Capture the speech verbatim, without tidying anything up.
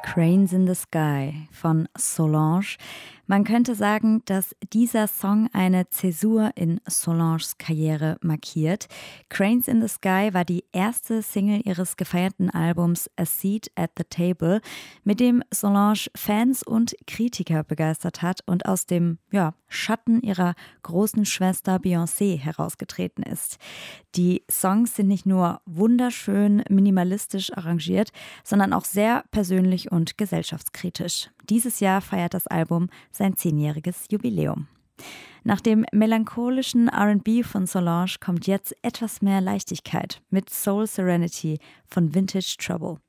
Cranes in the Sky von Solange. Man könnte sagen, dass dieser Song eine Zäsur in Solanges Karriere markiert. Cranes in the Sky war die erste Single ihres gefeierten Albums A Seat at the Table, mit dem Solange Fans und Kritiker begeistert hat und aus dem ja, Schatten ihrer großen Schwester Beyoncé herausgetreten ist. Die Songs sind nicht nur wunderschön minimalistisch arrangiert, sondern auch sehr persönlich und gesellschaftskritisch. Dieses Jahr feiert das Album sein zehnjähriges Jubiläum. Nach dem melancholischen R and B von Solange kommt jetzt etwas mehr Leichtigkeit mit Soul Serenity von Vintage Trouble.